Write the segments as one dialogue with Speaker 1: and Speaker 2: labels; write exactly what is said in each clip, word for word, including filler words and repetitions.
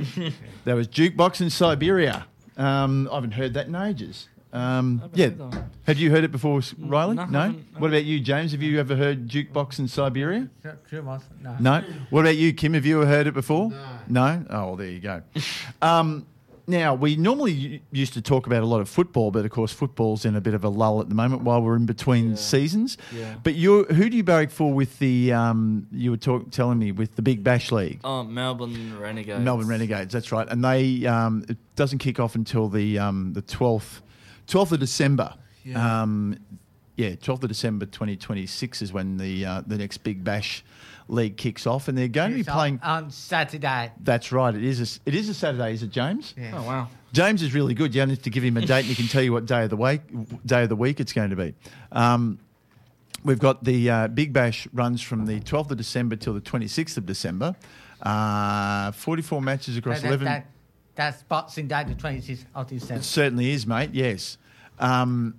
Speaker 1: That was Jukebox in Siberia. Um, I haven't heard that in ages. Um, yeah. Have you heard it before, Riley?
Speaker 2: No,
Speaker 1: No?
Speaker 2: haven't, no.
Speaker 1: What about you, James? Have you ever heard Jukebox in Siberia?
Speaker 3: No.
Speaker 1: No? What about you, Kim? Have you ever heard it before?
Speaker 4: No.
Speaker 1: No? Oh, well, there you go. um, now, we normally u- used to talk about a lot of football, but of course football's in a bit of a lull at the moment while we're in between
Speaker 2: Yeah.
Speaker 1: seasons.
Speaker 2: Yeah.
Speaker 1: But you, who do you barrack for with the, um, you were talk, telling me, with the Big Bash League?
Speaker 2: Oh, Melbourne Renegades.
Speaker 1: Melbourne Renegades, that's right. And they um, it doesn't kick off until the um, the twelfth, twelfth of December.
Speaker 4: Yeah.
Speaker 1: Um, yeah, twelfth of December twenty twenty-six is when the uh, the next Big Bash League kicks off, and they're going to be
Speaker 3: It's on-
Speaker 1: playing.
Speaker 3: on Saturday.
Speaker 1: That's right. It is. A, it is a Saturday, is it, James?
Speaker 3: Yeah.
Speaker 2: Oh, wow.
Speaker 1: James is really good. You only have to give him a date, and he can tell you what day of the week day of the week it's going to be. Um, we've got the uh, Big Bash runs from the twelfth of December till the twenty-sixth of December. Uh, forty-four matches across
Speaker 3: That-
Speaker 1: eleven.
Speaker 3: that- That's Boxing Day, the twenty-sixth of
Speaker 1: It
Speaker 3: December.
Speaker 1: certainly is, mate. Yes. Um,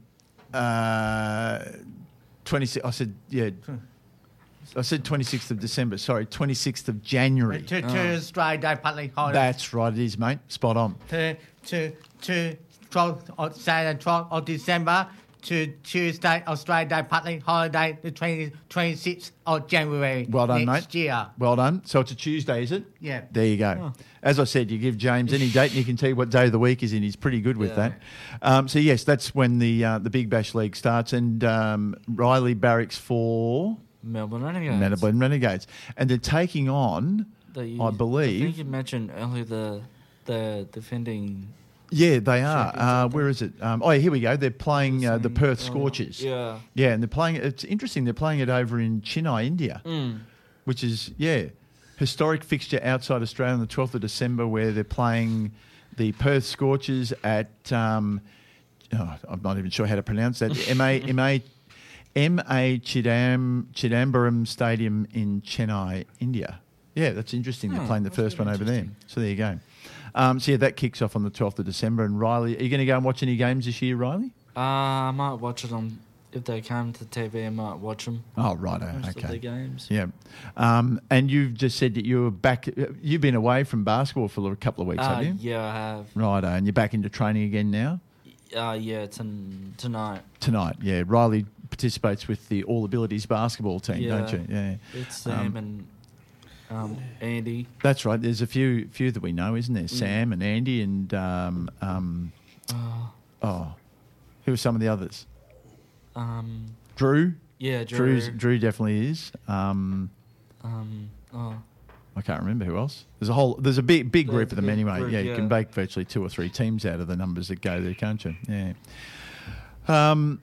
Speaker 1: uh, twenty. I said yeah. I said twenty-sixth of December. Sorry, twenty-sixth of January.
Speaker 3: To, to Australia Day public holiday.
Speaker 1: That's right. It is, mate. Spot on.
Speaker 3: To to to twelfth of Saturday, twelfth of December to Tuesday, Australia Day public holiday, the twenty, twenty-sixth of January.
Speaker 1: Well done,
Speaker 3: next
Speaker 1: mate.
Speaker 3: year.
Speaker 1: Well done. So it's a Tuesday, is it?
Speaker 3: Yeah.
Speaker 1: There you go. As I said, you give James any date and he can tell you what day of the week is in. He's pretty good with
Speaker 2: Yeah.
Speaker 1: that. Um, so, yes, that's when the uh, the Big Bash League starts. And um, Riley barracks for
Speaker 2: Melbourne Renegades.
Speaker 1: Melbourne Renegades. And they're taking on,
Speaker 2: The-
Speaker 1: I believe...
Speaker 2: I think you mentioned earlier the the defending.
Speaker 1: Yeah, they are.
Speaker 2: Champions,
Speaker 1: Uh,
Speaker 2: aren't they?
Speaker 1: where is it? Um, oh, yeah, here we go. They're playing uh, the
Speaker 2: Some-
Speaker 1: Perth
Speaker 2: oh,
Speaker 1: Scorchers.
Speaker 2: Yeah.
Speaker 1: Yeah, and they're playing... It's interesting. They're playing it over in Chennai, India.
Speaker 2: Mm.
Speaker 1: Which is, yeah, historic fixture outside Australia on the twelfth of December where they're playing the Perth Scorchers at, um, oh, I'm not even sure how to pronounce that, M A M A M A Chidam, Chidambaram Stadium in Chennai, India. Yeah, that's interesting. They're
Speaker 2: Hmm,
Speaker 1: playing the
Speaker 2: that's
Speaker 1: first
Speaker 2: really
Speaker 1: one over there.
Speaker 2: interesting.
Speaker 1: So there you go. Um, so, yeah, that kicks off on the twelfth of December. And Riley, are you going to go and watch any games this year, Riley?
Speaker 2: Uh, I might watch it on. If they come to T V, I might watch them.
Speaker 1: Oh, righto.
Speaker 2: Most of the
Speaker 1: Okay.
Speaker 2: games.
Speaker 1: Yeah. Um, and you've just said that you were back, you've been away from basketball for a couple of weeks,
Speaker 2: Uh,
Speaker 1: have you?
Speaker 2: yeah, I have.
Speaker 1: Righto. And you're back into training again now?
Speaker 2: Uh, yeah, ton- tonight.
Speaker 1: Tonight, yeah. Riley participates with the All Abilities basketball team,
Speaker 2: Yeah.
Speaker 1: don't you? Yeah.
Speaker 2: It's Sam
Speaker 1: Um,
Speaker 2: and um, Andy.
Speaker 1: That's right. There's a few few that we know, isn't there?
Speaker 2: Mm.
Speaker 1: Sam and Andy and, um, um,
Speaker 2: Uh,
Speaker 1: oh, who are some of the others?
Speaker 2: um,
Speaker 1: Drew?
Speaker 2: yeah, Drew.
Speaker 1: Drew's, Drew definitely is. Um,
Speaker 2: Um, oh,
Speaker 1: I can't remember who else. There's a whole. There's a big big group
Speaker 2: There's
Speaker 1: of
Speaker 2: a
Speaker 1: them
Speaker 2: big
Speaker 1: anyway.
Speaker 2: group,
Speaker 1: yeah, you can
Speaker 2: yeah.
Speaker 1: make virtually two or three teams out of the numbers that go there, can't you? Yeah. Um,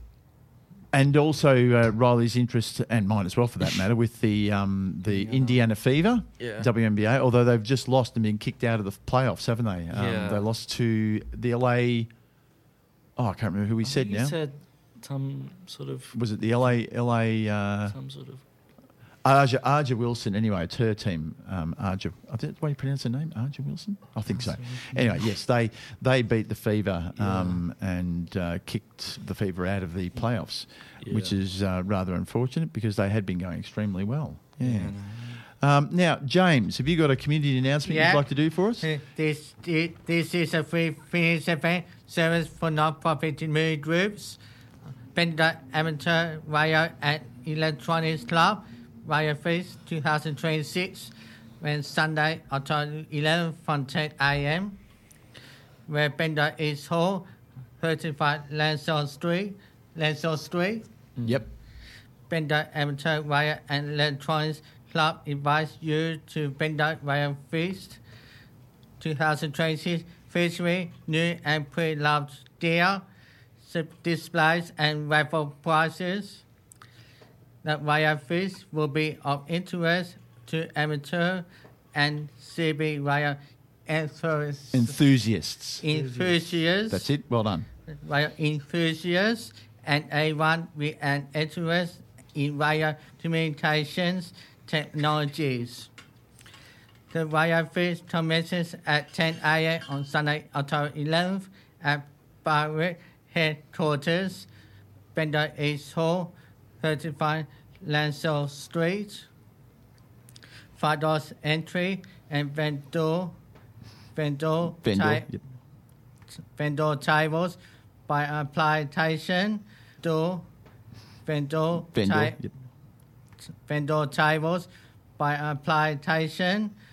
Speaker 1: and also uh, Riley's interest and mine as well, for that matter, with the um, the
Speaker 2: Indiana.
Speaker 1: Indiana Fever,
Speaker 2: Yeah.
Speaker 1: W N B A. Although they've just lost and been kicked out of the playoffs, haven't they? Um,
Speaker 2: Yeah.
Speaker 1: They lost to the L A. Oh, I can't remember who we
Speaker 2: I
Speaker 1: said
Speaker 2: think
Speaker 1: now.
Speaker 2: You said some sort of
Speaker 1: Was it the L A L A? Uh,
Speaker 2: some sort of.
Speaker 1: Arja, Arja Wilson, anyway, it's her team. Um, Arja, I think that's the way you pronounce her name, Arja Wilson? I think so. Anyway, yes, they they beat the Fever um, and uh, kicked the Fever out of the playoffs, which
Speaker 2: Yeah.
Speaker 1: is uh, rather unfortunate because they had been going extremely well. Yeah.
Speaker 2: Yeah, no.
Speaker 1: Um, now, James, have you got a community announcement
Speaker 3: Yeah.
Speaker 1: you'd like to do for us?
Speaker 3: Uh, This, this, this is a free fitness event service for non-profit community groups. Bender Amateur Radio and Electronics Club, Radio Feast twenty twenty-six, when Sunday, October eleventh from ten a.m. Where Bender East Hall, thirty-five Lansdale Street, Lansdale Street.
Speaker 1: Yep.
Speaker 3: Bender Amateur Radio and Electronics Club invites you to Bender Radio Feast twenty twenty-six, featuring new and pre-loved deal, s- displays and raffle prizes. The Radio Feast will be of interest to amateur and C B radio enthusiasts.
Speaker 1: Enthusiasts.
Speaker 3: enthusiasts.
Speaker 1: That's it. Well done.
Speaker 3: Radio enthusiasts and anyone with an interest in radio communications technologies. The Radio Feast commences at ten a.m. on Sunday, October eleventh at Barwick Headquarters, Bender East Hall, thirty-five Lansdale Street. five dollars entry and vendor vendor,
Speaker 1: Vendor.
Speaker 3: ty-
Speaker 1: Yep.
Speaker 3: vendor tables by application to vendor,
Speaker 1: Vendor.
Speaker 3: ty-
Speaker 1: Yep.
Speaker 3: vendor tables by application